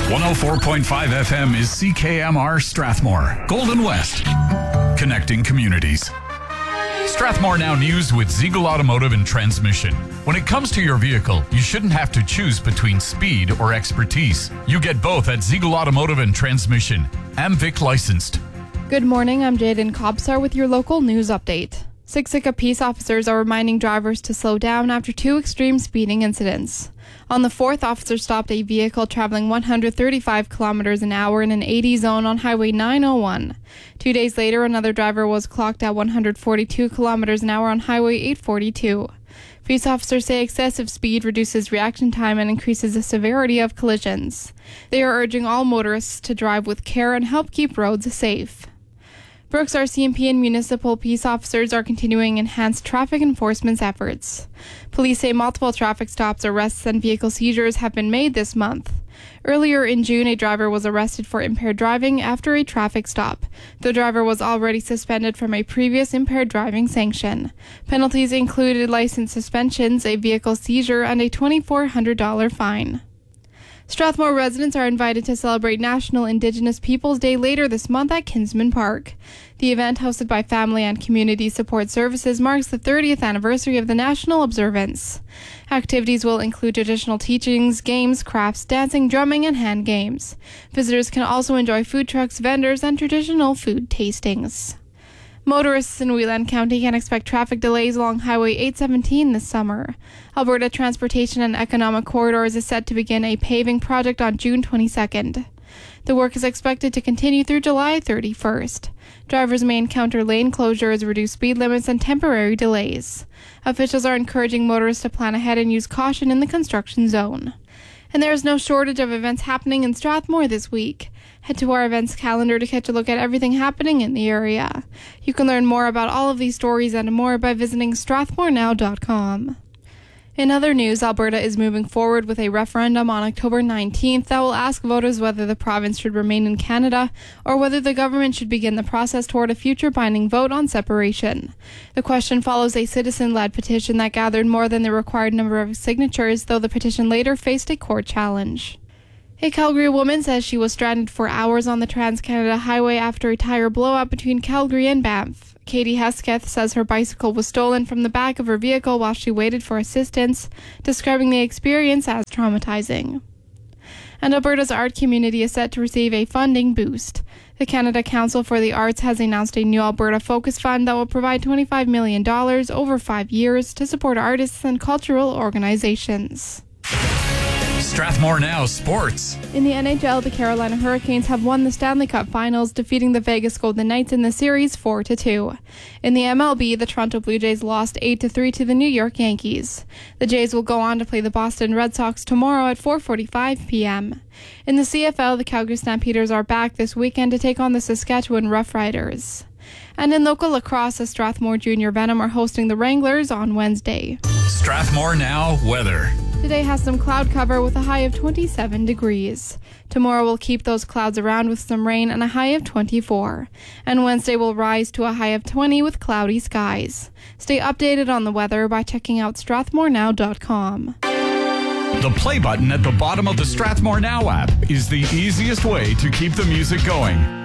104.5 FM is CKMR Strathmore, Golden West, connecting communities. Strathmore Now News with Ziegel Automotive and Transmission. When it comes to your vehicle, you shouldn't have to choose between speed or expertise. You get both at Ziegel Automotive and Transmission. AMVIC licensed. Good morning, I'm Jaden Kobsar with your local news update. Siksika peace officers are reminding drivers to slow down after two extreme speeding incidents. On the 4th, officers stopped a vehicle traveling 135 kilometers an hour in an 80 zone on Highway 901. 2 days later, another driver was clocked at 142 kilometers an hour on Highway 842. Peace officers say excessive speed reduces reaction time and increases the severity of collisions. They are urging all motorists to drive with care and help keep roads safe. Brooks RCMP and municipal peace officers are continuing enhanced traffic enforcement efforts. Police say multiple traffic stops, arrests, and vehicle seizures have been made this month. Earlier in June, a driver was arrested for impaired driving after a traffic stop. The driver was already suspended from a previous impaired driving sanction. Penalties included license suspensions, a vehicle seizure, and a $2,400 fine. Strathmore residents are invited to celebrate National Indigenous Peoples Day later this month at Kinsman Park. The event, hosted by Family and Community Support Services, marks the 30th anniversary of the national observance. Activities will include traditional teachings, games, crafts, dancing, drumming, and hand games. Visitors can also enjoy food trucks, vendors, and traditional food tastings. Motorists in Wheelan County can expect traffic delays along Highway 817 this summer. Alberta Transportation and Economic Corridors is set to begin a paving project on June 22nd. The work is expected to continue through July 31st. Drivers may encounter lane closures, reduced speed limits, and temporary delays. Officials are encouraging motorists to plan ahead and use caution in the construction zone. And there is no shortage of events happening in Strathmore this week. Head to our events calendar to catch a look at everything happening in the area. You can learn more about all of these stories and more by visiting strathmorenow.com. In other news, Alberta is moving forward with a referendum on October 19th that will ask voters whether the province should remain in Canada or whether the government should begin the process toward a future binding vote on separation. The question follows a citizen-led petition that gathered more than the required number of signatures, though the petition later faced a court challenge. A Calgary woman says she was stranded for hours on the Trans-Canada Highway after a tire blowout between Calgary and Banff. Katie Hesketh says her bicycle was stolen from the back of her vehicle while she waited for assistance, describing the experience as traumatizing. And Alberta's art community is set to receive a funding boost. The Canada Council for the Arts has announced a new Alberta Focus Fund that will provide $25 million over 5 years to support artists and cultural organizations. Strathmore Now Sports. In the NHL, the Carolina Hurricanes have won the Stanley Cup Finals, defeating the Vegas Golden Knights in the series 4-2. In the MLB, the Toronto Blue Jays lost 8-3 to the New York Yankees. The Jays will go on to play the Boston Red Sox tomorrow at 4:45 p.m. In the CFL, the Calgary Stampeders are back this weekend to take on the Saskatchewan Roughriders. And in local lacrosse, the Strathmore Junior Venom are hosting the Wranglers on Wednesday. Strathmore Now weather. Today has some cloud cover with a high of 27 degrees. Tomorrow will keep those clouds around with some rain and a high of 24. And Wednesday will rise to a high of 20 with cloudy skies. Stay updated on the weather by checking out strathmorenow.com. The play button at the bottom of the Strathmore Now app is the easiest way to keep the music going.